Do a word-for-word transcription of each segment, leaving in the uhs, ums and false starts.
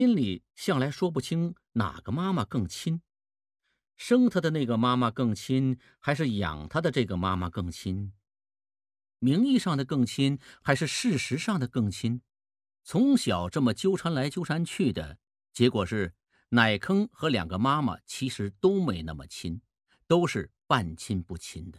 心里向来说不清哪个妈妈更亲，生他的那个妈妈更亲，还是养他的这个妈妈更亲？名义上的更亲，还是事实上的更亲？从小这么纠缠来纠缠去的，结果是奶坑和两个妈妈其实都没那么亲，都是半亲不亲的。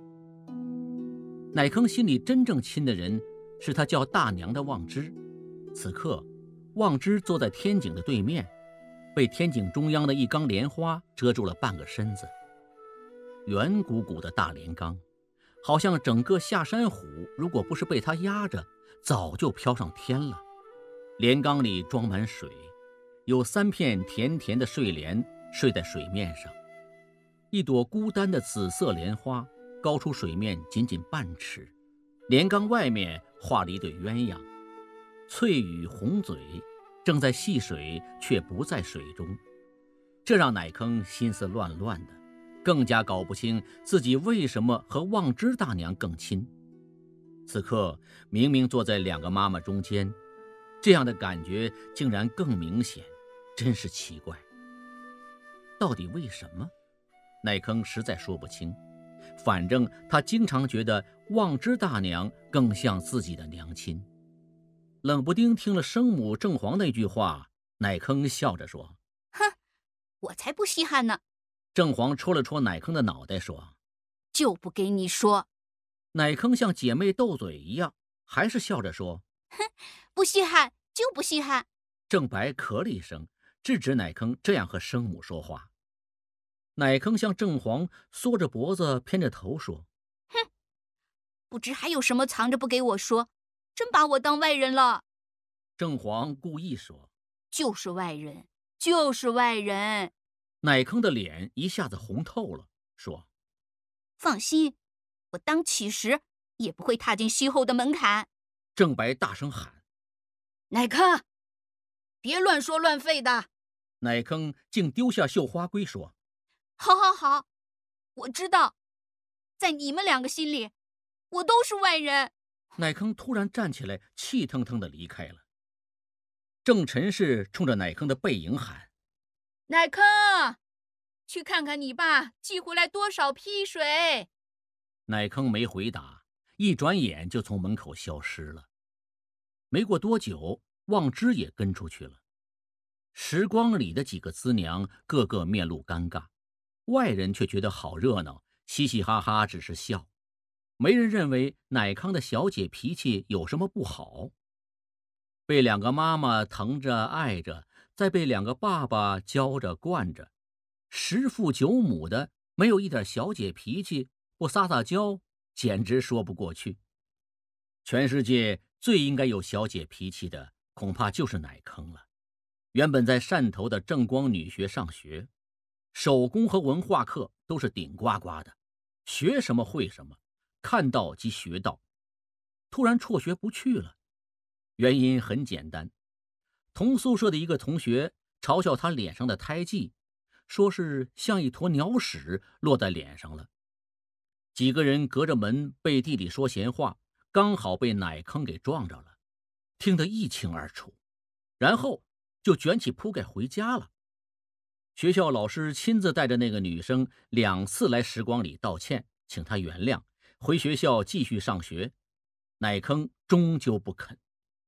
奶坑心里真正亲的人是他叫大娘的望之。此刻望之坐在天井的对面，被天井中央的一缸莲花遮住了半个身子。圆鼓鼓的大莲缸，好像整个下山虎如果不是被它压着，早就飘上天了。莲缸里装满水，有三片甜甜的睡莲睡在水面上。一朵孤单的紫色莲花高出水面仅仅半尺，莲缸外面画了一对鸳鸯，翠羽红嘴，正在戏水却不在水中。这让奶坑心思乱乱的，更加搞不清自己为什么和望之大娘更亲。此刻明明坐在两个妈妈中间，这样的感觉竟然更明显，真是奇怪。到底为什么？奶坑实在说不清，反正他经常觉得望之大娘更像自己的娘亲。冷不丁听了生母正黄那句话，奶坑笑着说： 哼，我才不稀罕呢。 正黄戳了戳奶坑的脑袋说： 就不给你说。 奶坑像姐妹斗嘴一样，还是笑着说： 哼，不稀罕就不稀罕。 正白咳了一声，制止奶坑这样和生母说话。奶坑向正黄缩着脖子偏着头说： 哼，不知还有什么藏着不给我说，真把我当外人了。 正黄故意说： 就是外人，就是外人。 奶坑的脸一下子红透了，说： 放心，我当起时也不会踏进西后的门槛。 正白大声喊： 奶坑，别乱说乱废的。 奶坑竟丢下绣花龟说： 好好好，我知道，在你们两个心里，我都是外人。 奶坑突然站起来，气腾腾地离开了。郑陈氏冲着奶坑的背影喊： 奶坑，去看看你爸寄回来多少批水。 奶坑没回答，一转眼就从门口消失了。没过多久，望之也跟出去了。时光里的几个资娘个个面露尴尬，外人却觉得好热闹，嘻嘻哈哈只是笑，没人认为奶康的小姐脾气有什么不好。被两个妈妈疼着爱着，再被两个爸爸教着惯着，十父九母的，没有一点小姐脾气，不撒撒娇，简直说不过去。全世界最应该有小姐脾气的，恐怕就是奶坑了。原本在汕头的正光女学上学，手工和文化课都是顶呱呱的，学什么会什么，看到即学到。突然辍学不去了，原因很简单，同宿舍的一个同学嘲笑他脸上的胎记，说是像一坨鸟屎落在脸上了。几个人隔着门背地里说闲话，刚好被奶坑给撞着了，听得一清二楚，然后就卷起铺盖回家了。学校老师亲自带着那个女生两次来时光里道歉，请她原谅，回学校继续上学。奶坑终究不肯。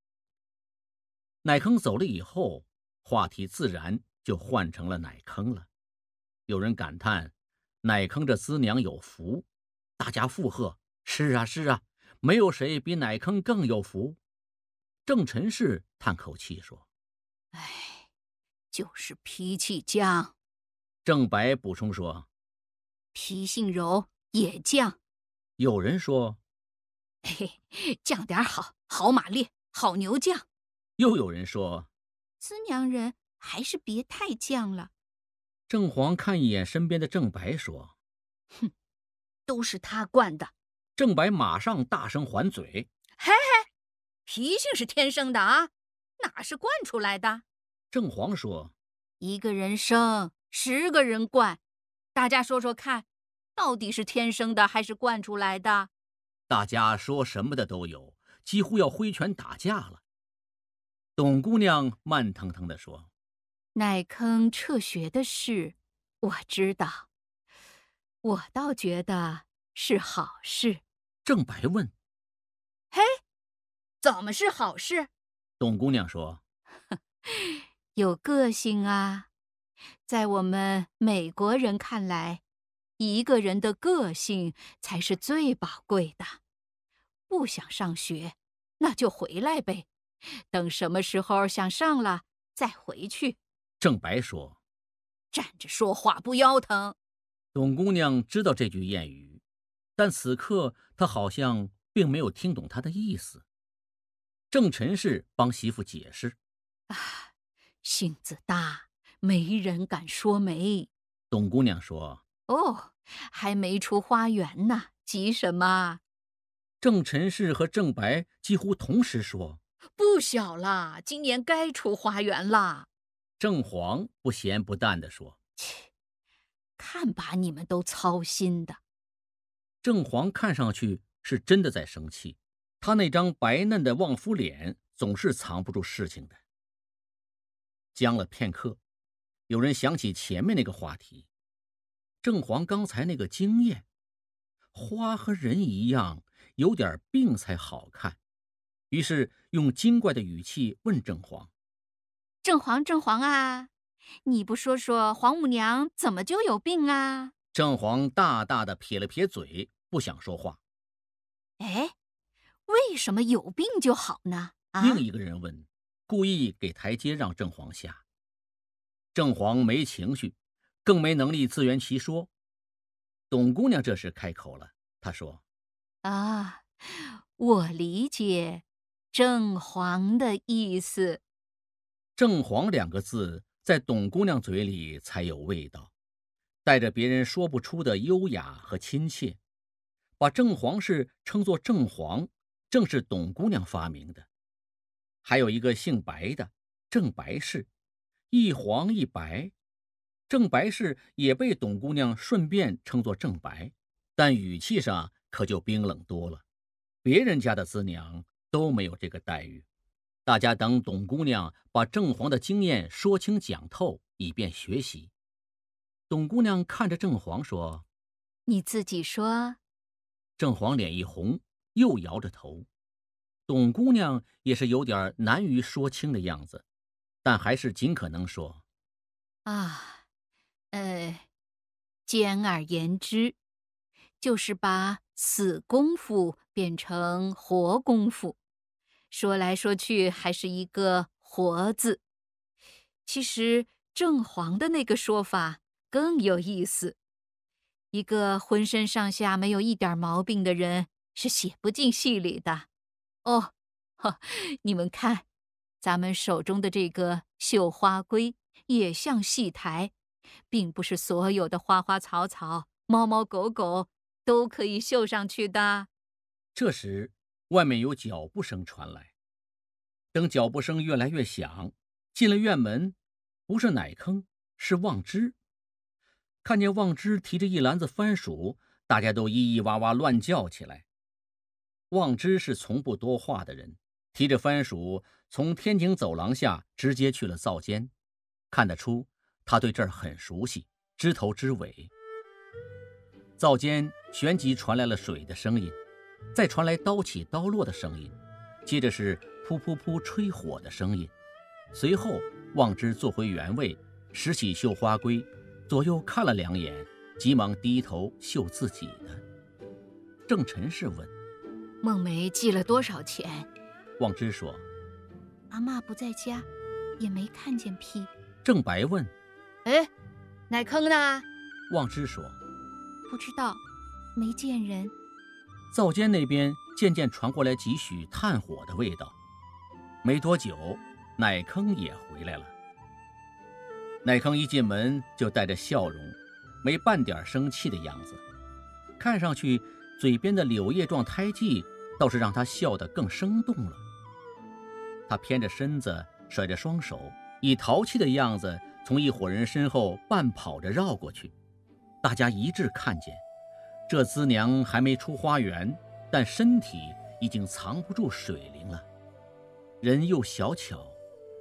奶坑走了以后，话题自然就换成了奶坑了。有人感叹奶坑这资娘有福，大家附和：是啊是啊，没有谁比奶坑更有福。郑陈氏叹口气说： 唉，就是脾气犟。 郑白补充说： 脾性柔也犟。 有人说： 嘿嘿，犟点好，好马力，好牛犟。 又有人说： 资娘人还是别太犟了。 郑黄看一眼身边的郑白说： 哼，都是他惯的。 郑白马上大声还嘴： 嘿嘿，脾性是天生的啊，哪是惯出来的？ 郑黄说： 一个人生，十个人惯，大家说说看，到底是天生的还是惯出来的？ 大家说什么的都有，几乎要挥拳打架了。 董姑娘慢腾腾地说： 奶坑撤学的事，我知道，我倒觉得是好事。 郑白问。 嘿，怎么是好事？ 董姑娘说： 有个性啊，在我们美国人看来，一个人的个性才是最宝贵的。不想上学，那就回来呗，等什么时候想上了再回去。 郑白说。 站着说话不腰疼。 董姑娘知道这句谚语，但此刻她好像并没有听懂她的意思。郑陈氏帮媳妇解释。 啊，性子大，没人敢说没。 董姑娘说。 哦，还没出花园呢，急什么？ 郑陈氏和郑白几乎同时说。 不小了，今年该出花园了。 郑黄不咸不淡地说。 切，看把你们都操心的。 郑黄看上去是真的在生气，他那张白嫩的旺夫脸总是藏不住事情的。僵了片刻，有人想起前面那个话题，郑黄刚才那个经验，花和人一样，有点病才好看，于是用精怪的语气问郑黄： 郑黄，郑黄啊，你不说说皇母娘怎么就有病啊？ 郑黄大大的撇了撇嘴，不想说话。 哎，为什么有病就好呢？啊？ 另一个人问，故意给台阶让郑黄下。郑黄没情绪，更没能力自圆其说。董姑娘这时开口了，她说： 啊，我理解郑黄的意思。 郑黄两个字在董姑娘嘴里才有味道，带着别人说不出的优雅和亲切。把郑黄氏称作郑黄，正是董姑娘发明的。还有一个姓白的郑白氏，一黄一白，郑白氏也被董姑娘顺便称作郑白，但语气上可就冰冷多了。别人家的资娘都没有这个待遇。大家等董姑娘把郑黄的经验说清讲透，以便学习。董姑娘看着郑黄说： 你自己说。 郑黄脸一红，又摇着头。董姑娘也是有点难于说清的样子，但还是尽可能说： 啊，呃，简而言之，就是把死功夫变成活功夫，说来说去还是一个活字。其实郑黄的那个说法更有意思，一个浑身上下没有一点毛病的人是写不进戏里的。哦，呵，你们看，咱们手中的这个绣花龟也像戏台，并不是所有的花花草草、猫猫狗狗都可以绣上去的。 这时外面有脚步声传来，等脚步声越来越响，进了院门，不是奶坑，是望之。看见望之提着一篮子番薯，大家都咿咿哇哇乱叫起来。望之是从不多话的人，提着番薯从天庭走廊下直接去了灶间，看得出他对这儿很熟悉，知头知尾。灶间旋即传来了水的声音，再传来刀起刀落的声音，接着是噗噗噗吹火的声音。随后望之坐回原位，拾起绣花龟，左右看了两眼，急忙低头绣自己的。郑陈氏问： 孟梅寄了多少钱？ 望之说： 阿嬷不在家，也没看见批。 郑白问： 哎，奶坑呢？ 望之说： 不知道，没见人。 灶间那边渐渐传过来几许炭火的味道。没多久，奶坑也回来了。奶坑一进门就带着笑容，没半点生气的样子，看上去嘴边的柳叶状胎记倒是让他笑得更生动了。他偏着身子，甩着双手，以淘气的样子从一伙人身后半跑着绕过去。大家一致看见，这资娘还没出花园，但身体已经藏不住水灵了。人又小巧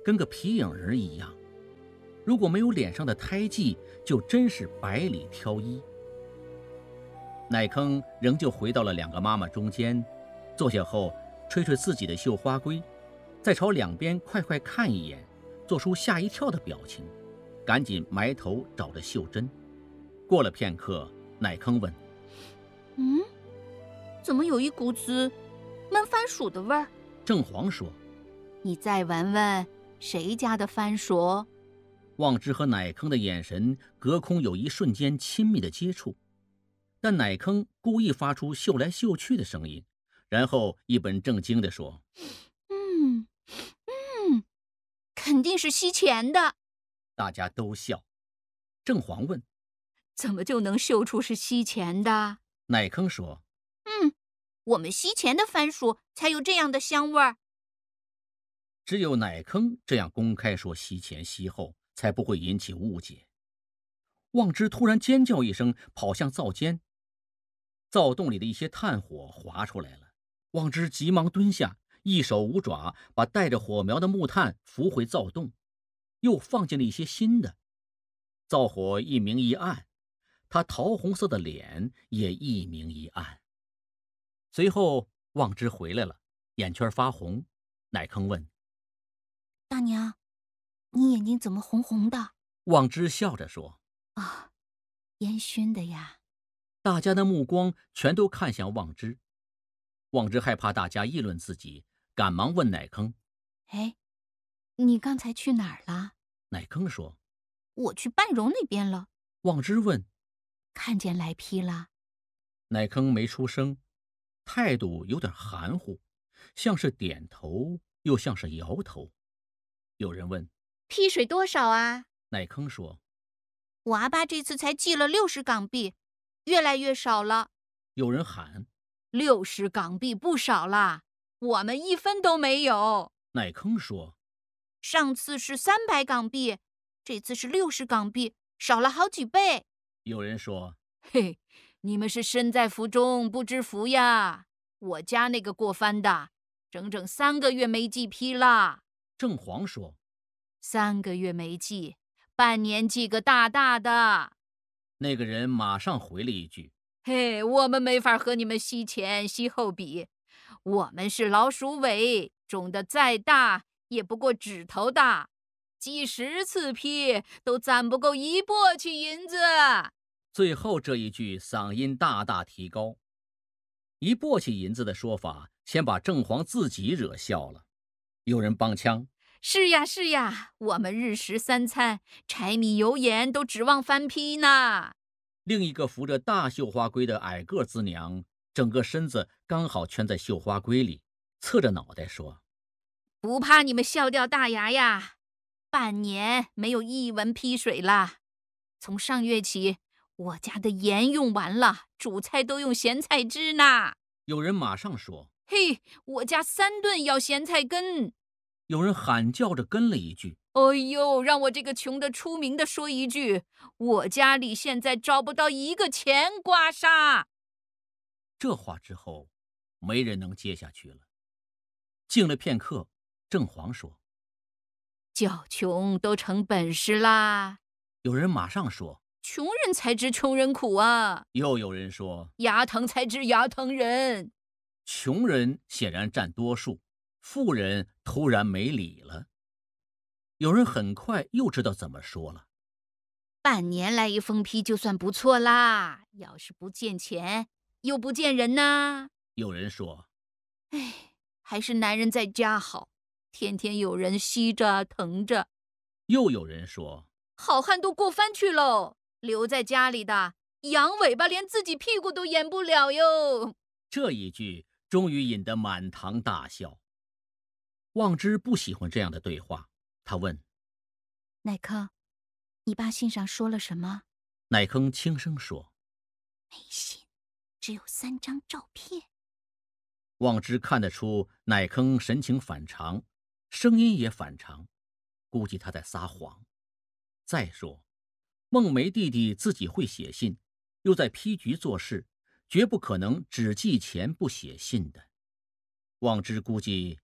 跟个皮影人一样，如果没有脸上的胎记，就真是百里挑一。乃坑仍旧回到了两个妈妈中间，坐下后吹吹自己的绣花龟，再朝两边快快看一眼，做出吓一跳的表情，赶紧埋头找着绣针。过了片刻，乃坑问： 嗯，怎么有一股子焖番薯的味儿？ 正黄说： 你再闻闻，谁家的番薯？ 望之和乃坑的眼神隔空有一瞬间亲密的接触，但乃坑故意发出嗅来嗅去的声音，然后一本正经地说： 嗯嗯，肯定是西钱的。 大家都笑。正黄问： 怎么就能嗅出是西钱的？ 乃坑说： 嗯，我们西钱的番薯才有这样的香味儿。 只有乃坑这样公开说西前西后，才不会引起误解。望之突然尖叫一声，跑向灶间，灶洞里的一些炭火滑出来了。望之急忙蹲下，一手五爪把带着火苗的木炭扶回灶洞，又放进了一些新的。灶火一明一暗，他桃红色的脸也一明一暗。随后望之回来了，眼圈发红。乃坑问： 大娘，你眼睛怎么红红的？ 望之笑着说： 啊，烟熏的呀。 大家的目光全都看向望之。望之害怕大家议论自己，赶忙问乃坑： 哎，你刚才去哪儿了？ 乃坑说： 我去半荣那边了。 望之问： 看见来批了？ 乃坑没出声，态度有点含糊，像是点头又像是摇头。有人问： 批水多少啊？ 乃坑说： 我阿爸这次才寄了六十港币，越来越少了。 有人喊： 六十港币不少啦，我们一分都没有。 乃坑说： 上次是三百港币，这次是六十港币，少了好几倍。 有人说： 嘿，你们是身在福中不知福呀！我家那个过番的，整整三个月没寄批啦。 正黄说： 三个月没寄，半年寄个大大的。 那个人马上回了一句： 嘿，我们没法和你们西前西后比，我们是老鼠尾，种的再大也不过指头大，寄十次批都攒不够一簸箕银子。 最后这一句嗓音大大提高，一簸箕银子的说法先把正黄自己惹笑了。有人帮腔： 是呀是呀，我们日食三餐，柴米油盐都指望翻批呢。 另一个扶着大绣花龟的矮个姿娘，整个身子刚好圈在绣花龟里，侧着脑袋说： 不怕你们笑掉大牙呀，半年没有一文批水了。从上月起，我家的盐用完了，煮菜都用咸菜汁呢。 有人马上说： 嘿，我家三顿要咸菜根。 有人喊叫着跟了一句： 哎呦，让我这个穷的出名的说一句，我家里现在找不到一个钱刮痧。 这话之后，没人能接下去了。静了片刻，正黄说： 叫穷都成本事啦。 有人马上说： 穷人才知穷人苦啊。 又有人说： 牙疼才知牙疼人。 穷人显然占多数，富人突然没理了。有人很快又知道怎么说了： 半年来一封批就算不错啦，要是不见钱又不见人呢？ 有人说： 哎，还是男人在家好，天天有人吸着疼着。 又有人说： 好汉都过番去喽，留在家里的羊尾巴连自己屁股都掩不了哟。 这一句终于引得满堂大笑。望之不喜欢这样的对话，他问： 乃坑，你爸信上说了什么？ 乃坑轻声说： 没信，只有三张照片。 望之看得出乃坑神情反常，声音也反常，估计他在撒谎。再说孟梅弟弟自己会写信，又在批局做事，绝不可能只寄钱不写信的。望之估计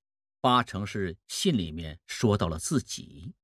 八成是信里面说到了自己。